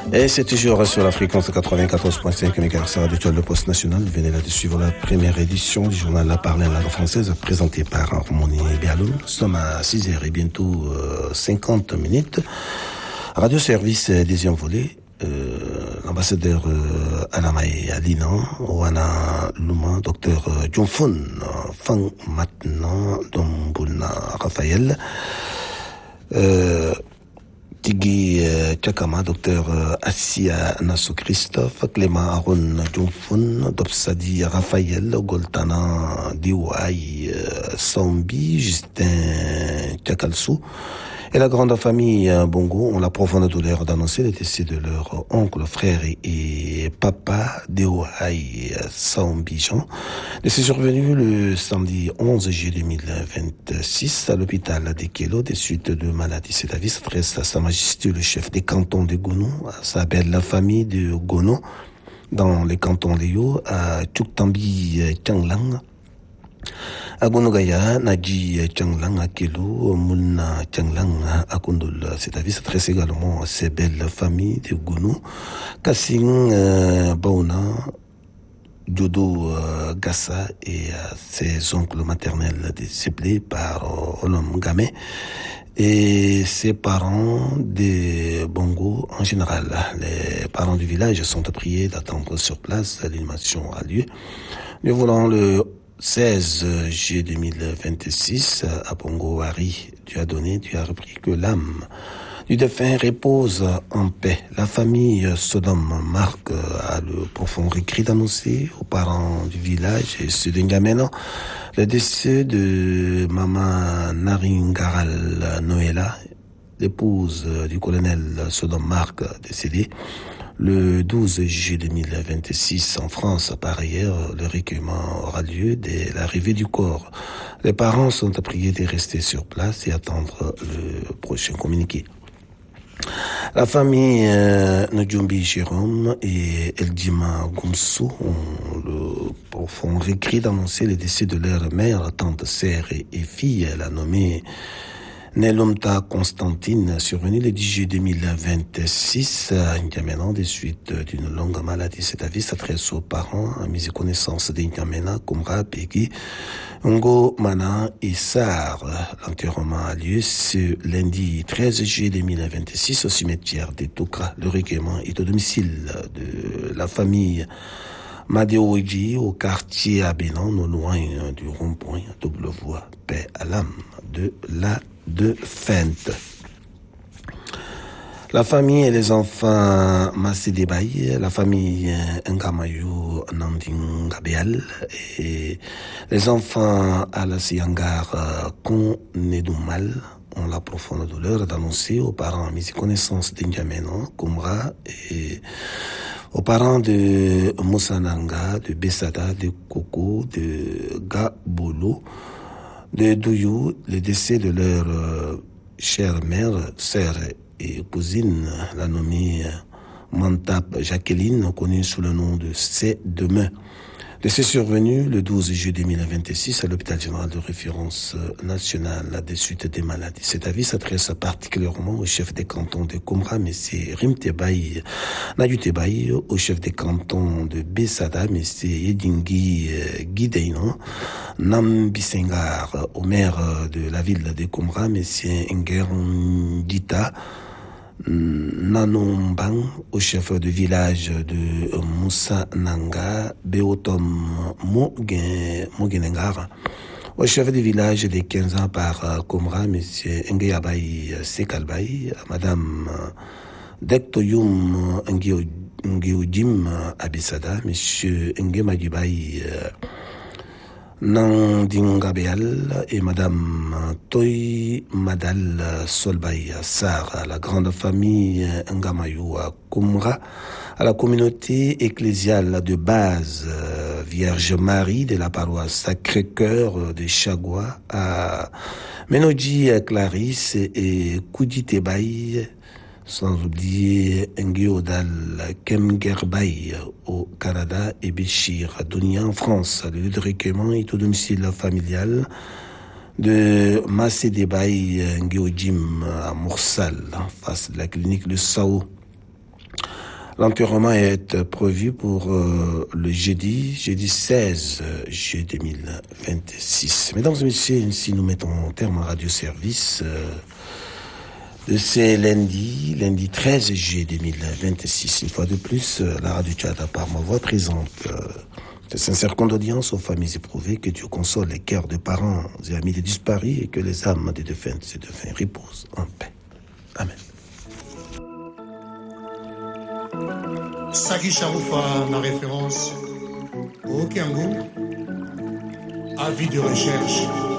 Et c'est toujours sur la fréquence 94.5 MHz Radio Le Poste National. Vous venez là de suivre la première édition du journal La Parlée en langue française présenté par Harmonie Bialoum. Nous sommes à 6h et bientôt 50 minutes. Radio Service deuxième volet. L'ambassadeur Anamae Alinan, Oana Luma, docteur Jumfun, Fang maintenant, Dombuna Raphaël. Tigui Tchakama, docteur Assia Nassou Christophe, Clément Aron Djumfun, Dopsadi Raphaël, Goltana Diwai Sambi, Justin Tchakalsou, et la grande famille Bongo ont la profonde douleur d'annoncer le décès de leur oncle, frère et papa Diwai Sambi Jean. C'est survenu le samedi 11 juillet 2026 à l'hôpital de Kélo des suites de maladies. Cet avis s'adresse à Sa Majesté le chef des cantons de Gono, à sa belle famille de Gono, dans les cantons Léo, à Tchouktambi Tchanglang, à Gonogaya, Nadji Tchanglang, à Kélo, Moulna Tchanglang, à Kondol. Cet avis s'adresse également à ses belles familles de Gono, Kassing Baona, Jodo Gassa et ses oncles maternels décédés par Olom Gamé et ses parents de Bongo en général. Les parents du village sont priés d'attendre sur place. L'inhumation a lieu. Nous voulons le 16 juillet 2026 à Bongo Hari. Dieu a repris que l'âme du défunt repose en paix. La famille Sodom marque a le profond regret d'annoncer aux parents du village et ceux de N'Djamena le décès de Maman Naringaral Noëlla, l'épouse du colonel Sodom Marc, décédée le 12 juillet 2026 en France. Par ailleurs, le recueillement aura lieu dès l'arrivée du corps. Les parents sont priés de rester sur place et attendre le prochain communiqué. La famille Ndjumbi Jérôme et Eldima Goumsou ont le profond regret d'annoncer le décès de leur mère, tante, sœur et fille. Elle a nommé Nelomta Constantine, survenue le 10 juillet 2026 à N'Djamena des suites d'une longue maladie. Cet avis s'adresse aux parents, amis et connaissances de N'Djamena, Kumra, Peggy, Ngo, Mana et Sar. L'enterrement a lieu ce lundi 13 juillet 2026 au cimetière de Toukra. Le recueillement est au domicile de la famille Madéoji au quartier Abénan, non loin du rond-point, double voie, paix à l'âme de la défunte. La famille et les enfants Massidébaï, la famille Ngamayou Nandingabeal et les enfants Alasiangar Konedoumal ont la profonde douleur d'annoncer aux parents mis connaissance d'Indjamena, Kumra et aux parents de Moussananga, de Bessada, de Koko, de Gabolo, de Douyou, le décès de leur chère mère, sœur et cousine, la nommée Mantap Jacqueline, connue sous le nom de C'est Demain. Décès survenu le 12 juillet 2026 à l'hôpital général de référence nationale des suites des maladies. Cet avis s'adresse particulièrement au chef des cantons de Koumra, M. Rimtebaï Nadjutebaï, au chef des cantons de Bessada, M. Yedingi Guideinon, Nambisengar, au maire de la ville de Koumra, M. Ngerndita Nanombang, au chef de village de Moussa Nanga, Beotom Mogenengar, au chef de village de 15 ans par Komra, M. Ngeyabaï Sekalbaï, Madame Dektoyum Ngeojim Abisada, M. Ngemadjibaï Nandingabeal et Madame Toy Madal Solbaï Sar, la grande famille Ngamayou à Koumra, à la communauté ecclésiale de base Vierge Marie de la paroisse Sacré-Cœur de Chagua, à Menodji Clarisse et Kouditebaï, sans oublier Nguiodal Kemgerbay au Canada et Béchir Dounia en France. Le lieu de recueillement est au domicile familial de Massédébaï Nguiojim à Moursal, en face de la clinique de Sao. L'enterrement est prévu pour le jeudi 16 juillet 2026. Mesdames et messieurs, ainsi nous mettons terme à Radio Service de ce lundi 13 juillet 2026. Une fois de plus, la Radio Tchada par ma voix présente de sincères condoléances aux familles éprouvées, que Dieu console les cœurs de parents et amis des disparus et que les âmes des défunts reposent en paix. Amen. Saki Charoufa, ma référence. Au Kiangou, avis de recherche.